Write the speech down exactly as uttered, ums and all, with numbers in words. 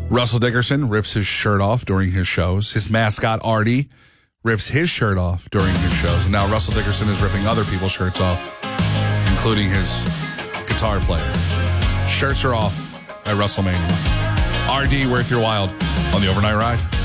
Russell Dickerson rips his shirt off during his shows. His mascot, Artie, rips his shirt off during his shows. And now Russell Dickerson is ripping other people's shirts off, including his guitar player. Shirts are off at WrestleMania. R D, Worth Your Wild on the Overnight Ride.